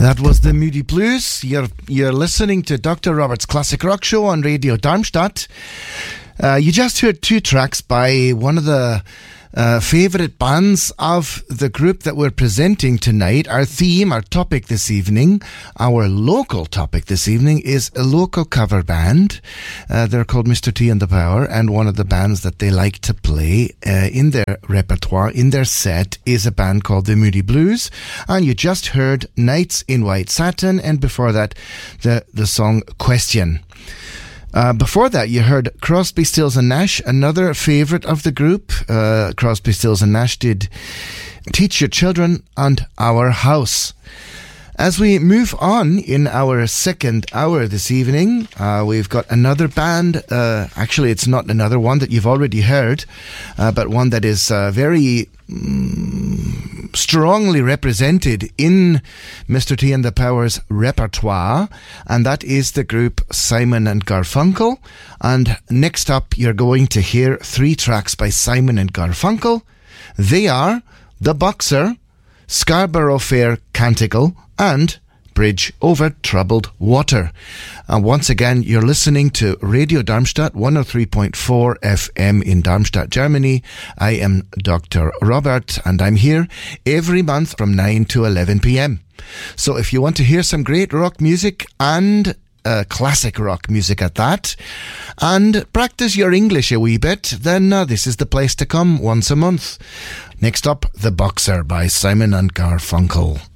That was the Moody Blues. You're listening to Dr. Robert's Classic Rock Show on Radio Darmstadt. You just heard two tracks by one of the favourite bands of the group that we're presenting tonight. Our theme, our topic this evening, our local topic this evening is a local cover band. They're called Mr. T and the Power, and one of the bands that they like to play in their repertoire, in their set, is a band called the Moody Blues. And you just heard Nights in White Satin, and before that, the song Question. Before that, you heard Crosby, Stills and Nash, another favourite of the group. Crosby, Stills and Nash did Teach Your Children and Our House. As we move on in our second hour this evening, we've got another band. Actually, it's not another one that you've already heard, but one that is very strongly represented in Mr. T and the Power's repertoire, and that is the group Simon and Garfunkel. And next up, you're going to hear three tracks by Simon and Garfunkel. They are The Boxer, Scarborough Fair Canticle, and Bridge Over Troubled Water. And once again, you're listening to Radio Darmstadt 103.4 FM in Darmstadt, Germany. I am Dr. Robert, and I'm here every month from 9 to 11 p.m. So if you want to hear some great rock music and classic rock music at that, and practice your English a wee bit, then this is the place to come once a month. Next up, The Boxer by Simon and Garfunkel.